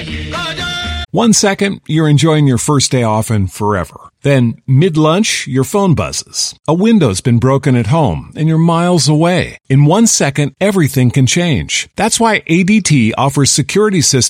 1 second, you're enjoying your first day off and forever. Then, mid-lunch, your phone buzzes. A window's been broken at home, and you're miles away. In 1 second, everything can change. That's why ADT offers security systems